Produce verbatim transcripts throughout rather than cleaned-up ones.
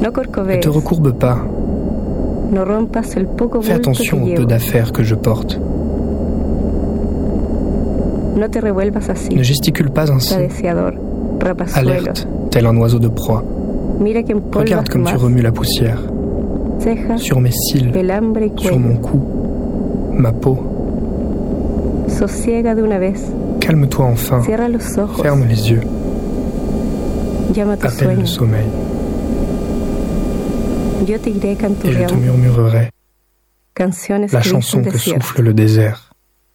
Ne te recourbe pas. Fais attention au peu d'affaires que je porte. Ne gesticule pas ainsi. Alerte, tel un oiseau de proie. Regarde comme tu remues la poussière. Sur mes cils, sur mon cou, ma peau. Calme-toi enfin. Ferme les yeux. Appelle le sommeil. Et je te murmurerai la chanson que souffle le désert.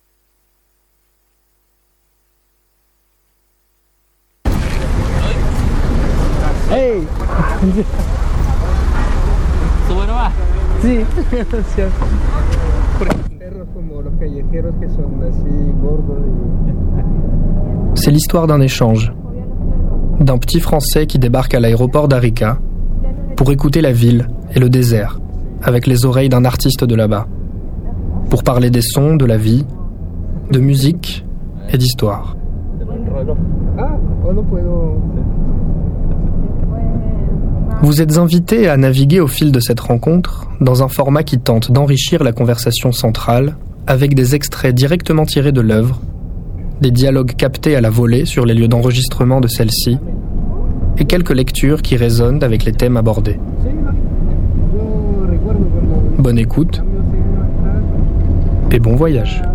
Hey! Sí, C'est l'histoire d'un échange, d'un petit Français qui débarque à l'aéroport d'Arica pour écouter la ville et le désert avec les oreilles d'un artiste de là-bas, pour parler des sons, de la vie, de musique et d'histoire. Vous êtes invités à naviguer au fil de cette rencontre dans un format qui tente d'enrichir la conversation centrale avec des extraits directement tirés de l'œuvre, des dialogues captés à la volée sur les lieux d'enregistrement de celle-ci et quelques lectures qui résonnent avec les thèmes abordés. Bonne écoute et bon voyage.